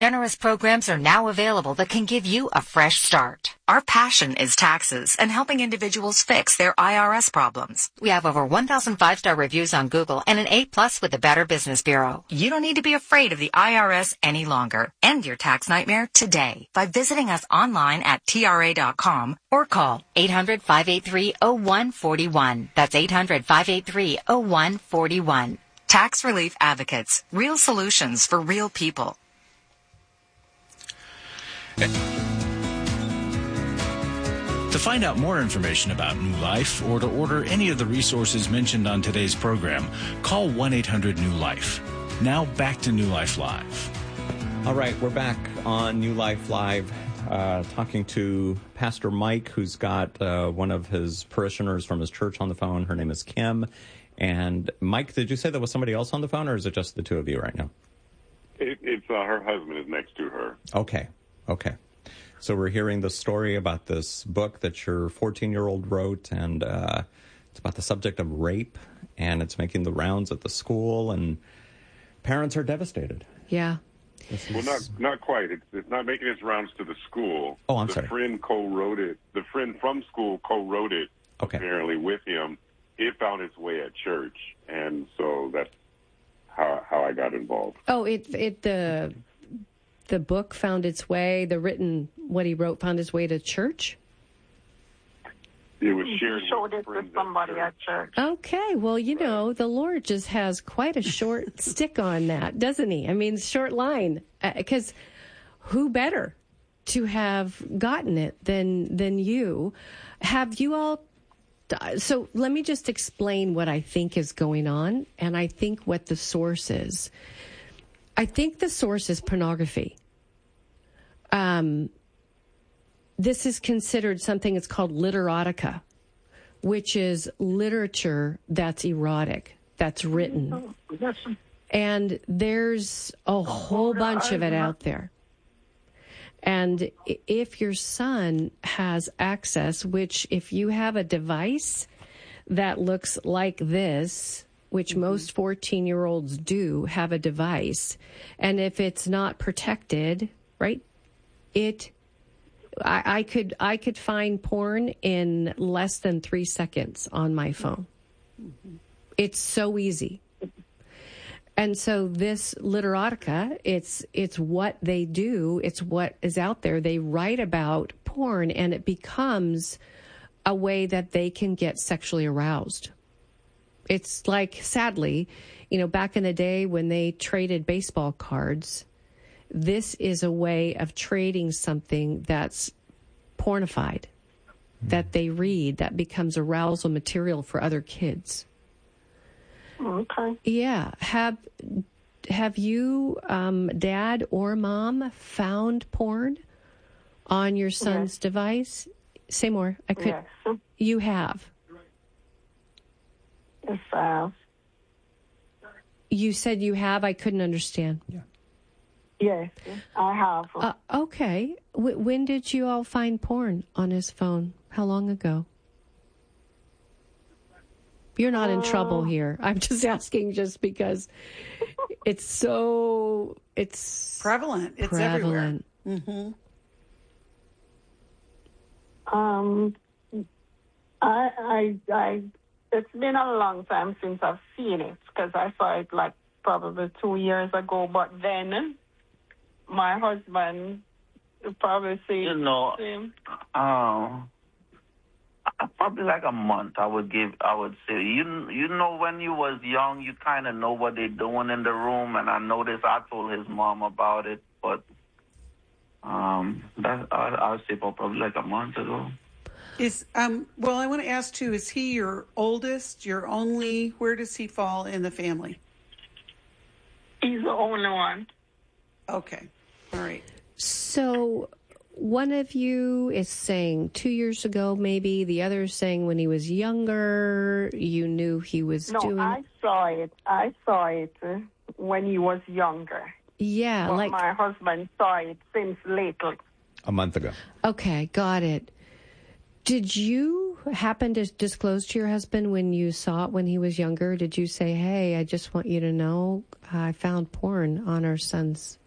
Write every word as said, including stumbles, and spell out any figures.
Generous programs are now available that can give you a fresh start. Our passion is taxes and helping individuals fix their I R S problems. We have over one thousand five-star reviews on Google and an A plus with the Better Business Bureau. You don't need to be afraid of the I R S any longer. End your tax nightmare today by visiting us online at T R A dot com or call eight hundred, five eight three, zero one four one. That's eight hundred, five eight three, zero one four one. Tax Relief Advocates. Real solutions for real people. To find out more information about New Life or to order any of the resources mentioned on today's program, call one eight hundred new life. Now back to New Life Live. All right, we're back on New Life Live, uh, talking to Pastor Mike, who's got uh, one of his parishioners from his church on the phone. Her name is Kim. And Mike, did you say there was somebody else on the phone, or is it just the two of you right now? It, it's uh, her husband is next to her. Okay. Okay. So we're hearing the story about this book that your fourteen-year-old wrote, and uh, it's about the subject of rape, and it's making the rounds at the school, and parents are devastated. Yeah. Is... Well, not not quite. It's, it's not making its rounds to the school. Oh, I'm the sorry. The friend co-wrote it. The friend from school co-wrote it, okay. apparently, with him. It found its way at church, and so that's how how I got involved. Oh, it it the... The book found its way, the written, what he wrote, found its way to church? It was shared. He showed it with somebody at church. Okay, well, you know, the Lord just has quite a short stick on that, doesn't he? I mean, short line. Because uh, who better to have gotten it than than you? Have you all... So let me just explain what I think is going on, and I think what the source is. I think the source is pornography. Um, this is considered something that's called literotica, which is literature that's erotic, that's written. And there's a whole bunch of it out there. And if your son has access, which if you have a device that looks like this, which mm-hmm. most fourteen-year-olds do have a device, and if it's not protected, right, it, I, I could I could find porn in less than three seconds on my phone. Mm-hmm. It's so easy. And so this literotica, it's it's what they do, it's what is out there. They write about porn, and it becomes a way that they can get sexually aroused. It's like, sadly, you know, back in the day when they traded baseball cards, this is a way of trading something that's pornified, mm. that they read, that becomes arousal material for other kids. Okay. Yeah. Have have you, um, Dad or Mom, found porn on your son's yes. device? Say more. I could. Yes. You have. Yes, I have. You said you have? I couldn't understand. Yeah. Yes, I have. Uh, okay. W- when did you all find porn on his phone? How long ago? You're not in uh, trouble here. I'm just asking just because it's so, it's prevalent. It's prevalent. everywhere. Mm-hmm. Um, I, I, I, it's been a long time since I've seen it because I saw it like probably two years ago. But then my husband probably see you know, him. Um, probably like a month. I would give. I would say you. You know, when you was young, you kind of know what they're doing in the room. And I noticed. I told his mom about it, but um, that I, I would say probably like a month ago. Is um well, I want to ask too. Is he your oldest? Your only? Where does he fall in the family? He's the only one. Okay, all right. So one of you is saying two years ago, maybe the other is saying when he was younger, you knew he was no, doing. No, I saw it. I saw it uh, when he was younger. Yeah, but like my husband saw it since lately. A month ago. Okay, got it. Did you happen to disclose to your husband when you saw it when he was younger? Did you say, hey, I just want you to know I found porn on our son's